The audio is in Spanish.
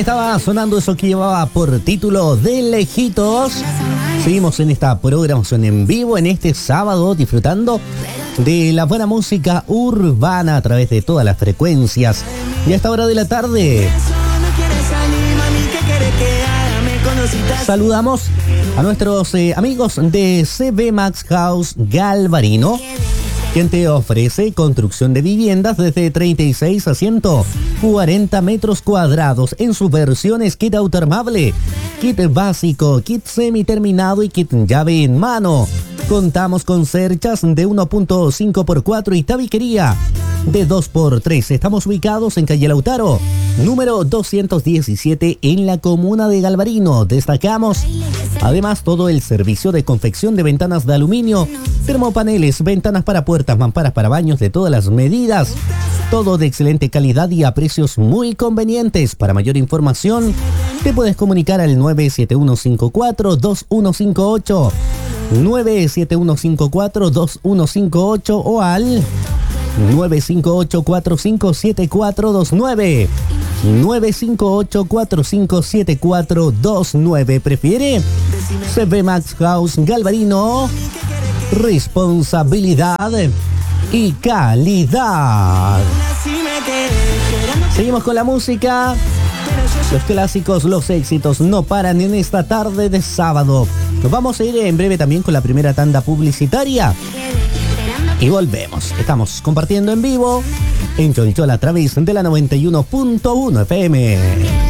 estaba sonando eso que llevaba por título De Lejitos. Seguimos en esta programación en vivo en este sábado disfrutando de la buena música urbana a través de todas las frecuencias. Y a esta hora de la tarde saludamos a nuestros amigos de CB Max House Galvarino, quien te ofrece construcción de viviendas desde 36 a 140 metros cuadrados en sus versiones kit autoarmable, kit básico, kit semi-terminado y kit llave en mano. Contamos con cerchas de 1.5x4 y tabiquería de 2x3. Estamos ubicados en calle Lautaro, número 217 en la comuna de Galvarino. Destacamos además todo el servicio de confección de ventanas de aluminio, termopaneles, ventanas para puertas, mamparas para baños de todas las medidas. Todo de excelente calidad y a precios muy convenientes. Para mayor información, te puedes comunicar al 97154-2158, 97154-2158 o al 958-457429, 958-457429. ¿Prefiere? CB Max House Galvarino. Responsabilidad y calidad. Seguimos con la música. Los clásicos, los éxitos no paran en esta tarde de sábado. Nos vamos a ir en breve también con la primera tanda publicitaria. Y volvemos. Estamos compartiendo en vivo en Chonichola a través de la 91.1 FM.